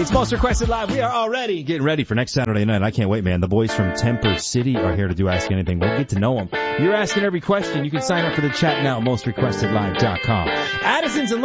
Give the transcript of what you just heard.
It's Most Requested Live. We are already getting ready for next Saturday night. I can't wait, man. The boys from Temper City are here to do Ask Anything. We'll get to know them. You're asking every question. You can sign up for the chat now at mostrequestedlive.com. Addison's in